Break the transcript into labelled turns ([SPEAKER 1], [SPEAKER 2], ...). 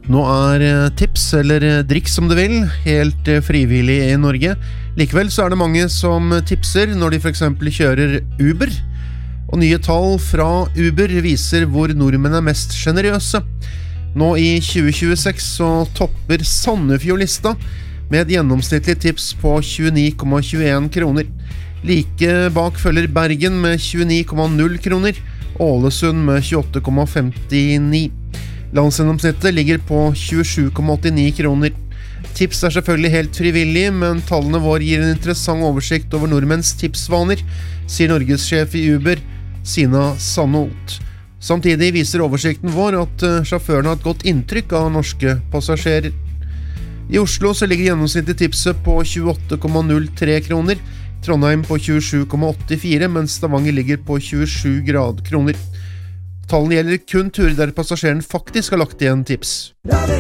[SPEAKER 1] Nå tips, eller drikk som du vil, helt frivillig i Norge. Likevel så det mange som tipser når de for eksempel kjører Uber. Og nye tall fra Uber viser hvor nordmenn mest generøse. Nå i 2026 så topper Sandefjord-lista med et gjennomsnittlig tips på 29,21 kroner. Like bak følger Bergen med 29,0 kroner, Ålesund med 28,59. Landsgjennomsnittet ligger på 27,89 kroner. Tips selvfølgelig helt frivillig, men tallene våre gir en interessant oversikt over nordmenns tipsvaner, sier Norgessjef i Uber, Sina Sandholt. Samtidig viser oversikten vår at sjåføren har et godt inntrykk av norske passasjerer. I Oslo så ligger gjennomsnittlig tipset på 28,03 kroner, Trondheim på 27,84, mens Stavanger ligger på 27 kroner. Tallene gjelder kun turer der passasjeren faktisk har lagt igjen tips.